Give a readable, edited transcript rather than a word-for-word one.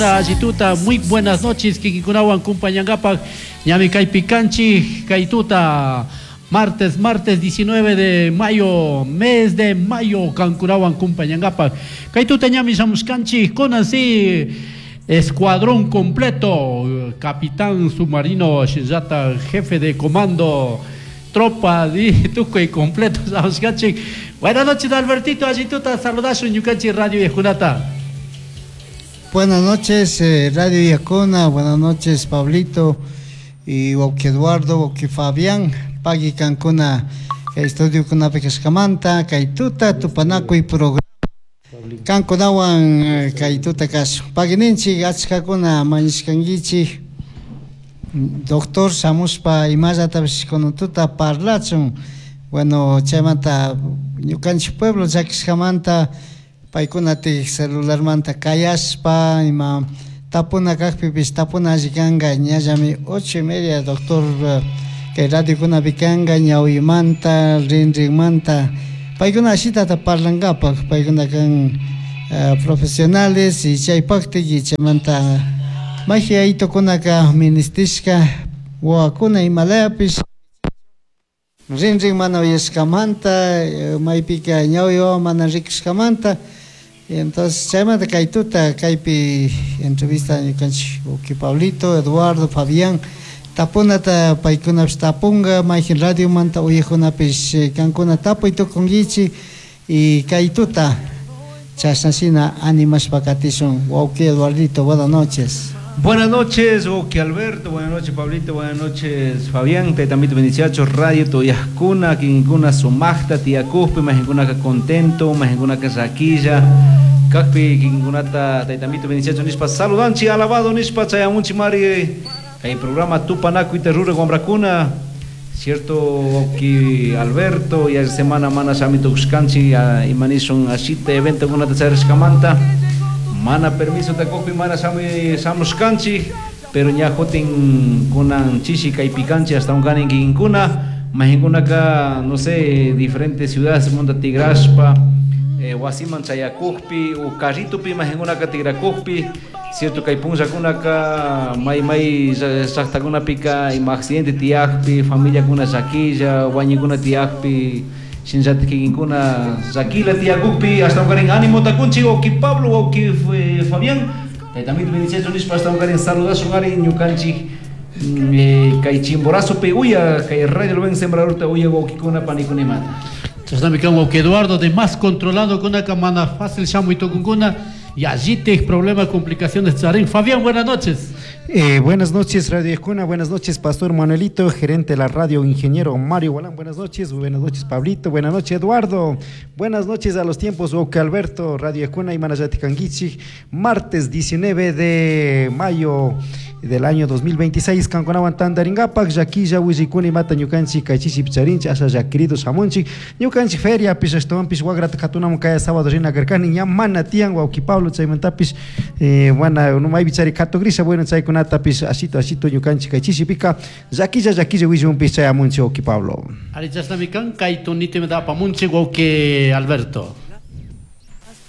Ajituta, muy buenas noches, Kikikunawan Kumpañangapak, Ñami Kaipicanchi, Kaituta, martes 19 de mayo, mes de mayo, Cancunawan Kumpañangapak, Kaituta Ñami Samuscanchi, con así, escuadrón completo, capitán submarino, Shinzata, jefe de comando, tropa de Tuco y completo, Samuscanchi. Buenas noches, Albertito, Ajituta, saludazo en Yucanchi Radio y Junata. Buenas noches, Radio Yacona, buenas noches, Pablito, y Wauki Eduardo, Wauki Fabián, Pagui Cancuna, estudio con Apecascamanta, Kaituta, Tupanaco y programa. Cancunawan, Kaituta Caso. Pagininchi, Gatskakuna, Maniskangichi, doctor Samuspa, y más atavisconututa parlachon. Bueno, Chamanta, Yucanchi Pueblo, Jaxcamanta. Paikunati celular manta kayaspa ima tapuna kakpipis tapuna jikanga ñallami 8:30 doctor que radio kuna bikanga ñawi manta rinrin manta paikuna ashitata parlangapa paikuna kan profesionales y chaypakti y chaymanta magia ito kunaka ministishka wakuna imalayapis rinrin mana yeskamanta maipika ñawi mana rikiskamanta. Entonces, chaymanta Kaituta, Kaipi, entrevista con Pablito, Eduardo, Fabián, Tapunata, Paikunaps Tapunga, Maijin Radio Manta, Uyejunapis, Cancuna Tapo y Tocongichi, y Kaituta, Chasnacina, Ánimas Pacatison, Wauki Eduardito, buenas noches. Buenas noches, Wauki Alberto, buenas noches, Pablito, buenas noches, Fabián, Tetamito 28, Radio Toyascuna, Kinkuna Sumachta, Tiacuspe, Majinguna Contento, Majinguna Casaquilla, Cacpi, Kinkunata, Tetamito 28, Nispa, Saludanchi, alabado Nispa, Chayamunchi Mari, el programa Tupanaco y Terrure Guambracuna, cierto, Wauki Alberto, y esta semana Mana Samito Uscanchi, y Manison Ashite, evento con una tercera escamanta. Mana permiso te copi mana samos canchi, pero ya jotin kunan chichica y picanchi hasta un ganin gincuna, majinguna acá, no sé, diferentes ciudades, Monta Tigraspa, Wasiman Chayacuspi, o Carritupi, majinguna acá Tigracuspi, cierto que hay punza kuna acá, may sactaguna pica, y accidente tiacpi, familia kuna saquilla, guañicuna tiacpi. Sinjat Kinkuna Zakila Tiagupi, hasta un garín ánimo Tacunchi, o que Pablo, o que Fabián, también me dice Jonis para hasta un garín saludas un garín Yucanchi, Caichimborazo Peguya, Cai Radio lo ven sembrador te huye o que kuna panikunimata. Entonces, me quedo que Eduardo de más controlado con una camana fácil, Shamu y Tocunguna, y allí te problema, complicaciones. Fabián, buenas noches. Buenas noches, Radio Yacuna, buenas noches, Pastor Manuelito, gerente de la radio, ingeniero Mario Gualán, buenas noches, Pablito, buenas noches, Eduardo, buenas noches a los tiempos, Wauki Alberto, Radio Yacuna y Manayati Canguichi, martes 19 de mayo del año 2026, Canconawan Tandaringapak, Yaquilla, Wizikuni, Mata, Ñucanchi, Caichichi, Picharinchi, Asa, Yaquirido, Samunchi, Ñucanchi, Feria, Pisastoan, Pishuagrat, Katunam, Kaya, Sábado, Rina, Garcani, Yamana, Tian, Wauki Pablo, Chaimantapis, Buena, no hay bichari, Cato Grisa, bueno, Chaikunatapis, Asito, Ñucanchi, Caichichi, Pica, Yaquilla, Wizun, Pichayamunchi, Wauki Pablo. Arichasnamican, Kaitunite me da Pamunchi, Wauki Alberto.